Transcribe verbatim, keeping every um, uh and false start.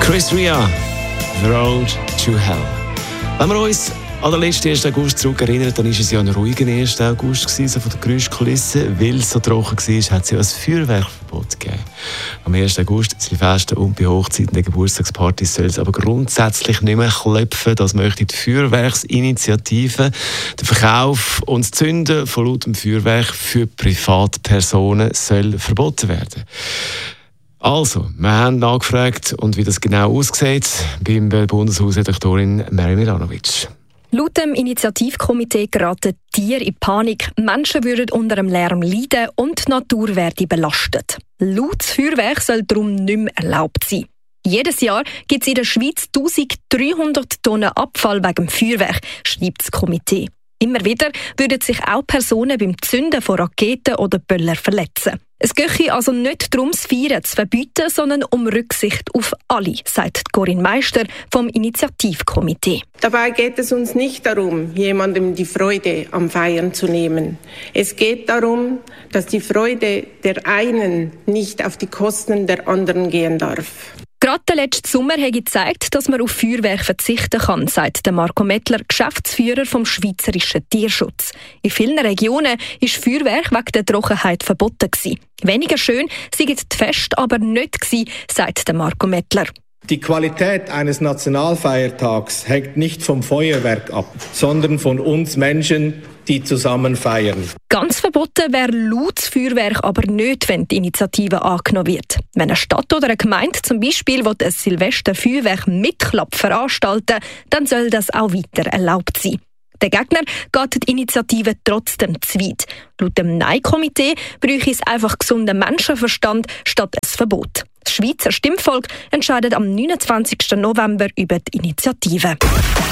Chris Rea, The Road to Hell. Wenn wir uns an den letzten ersten August zurück erinnern, dann war es ja ein ruhiger erster August gewesen, so von der Geräuschkulisse. Weil es so trocken war, hat es ja ein Feuerwerkverbot gegeben. Am ersten August, Silvester und bei Hochzeiten der Geburtstagspartys soll es aber grundsätzlich nicht mehr klopfen. Das möchte die Feuerwerksinitiative. Der Verkauf und das Zünden von lautem Feuerwerk für Privatpersonen soll verboten werden. Also, wir haben nachgefragt, und wie das genau aussieht, beim Bundeshausredaktorin Mary Milanovic. Laut dem Initiativkomitee geraten Tiere in Panik, Menschen würden unter dem Lärm leiden und die Natur werde belastet. Lautes Feuerwerk soll darum nicht mehr erlaubt sein. Jedes Jahr gibt es in der Schweiz eintausenddreihundert Tonnen Abfall wegen dem Feuerwerk, schreibt das Komitee. Immer wieder würden sich auch Personen beim Zünden von Raketen oder Böller verletzen. Es gehe also nicht darum, das Feiern zu verbieten, sondern um Rücksicht auf alle, sagt Corinne Meister vom Initiativkomitee. Dabei geht es uns nicht darum, jemandem die Freude am Feiern zu nehmen. Es geht darum, dass die Freude der einen nicht auf die Kosten der anderen gehen darf. Gerade der letzte Sommer hat gezeigt, dass man auf Feuerwerk verzichten kann, sagt Marco Mettler, Geschäftsführer vom Schweizerischen Tierschutz. In vielen Regionen war Feuerwerk wegen der Trockenheit verboten gewesen. Weniger schön waren die Feste aber nicht gewesen, sagt Marco Mettler. Die Qualität eines Nationalfeiertags hängt nicht vom Feuerwerk ab, sondern von uns Menschen, die zusammen feiern. Ganz verboten wäre lautes Feuerwerk aber nicht, wenn die Initiative angenommen wird. Wenn eine Stadt oder eine Gemeinde zum Beispiel ein Silvesterfeuerwerk mit Klapp veranstalten, dann soll das auch weiter erlaubt sein. Der Gegner geht die Initiative trotzdem zu weit. Laut dem Nein-Komitee bräuchte es einfach gesunden Menschenverstand statt ein Verbot. Das Schweizer Stimmvolk entscheidet am neunundzwanzigsten November über die Initiative.